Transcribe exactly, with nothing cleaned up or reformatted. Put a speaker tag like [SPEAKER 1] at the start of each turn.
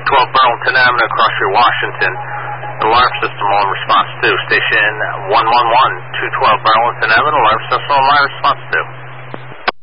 [SPEAKER 1] twelve Burlington Avenue, across your Washington. Alarm system on response to. Station one one one, two twelve Burlington Avenue, alarm system on response to.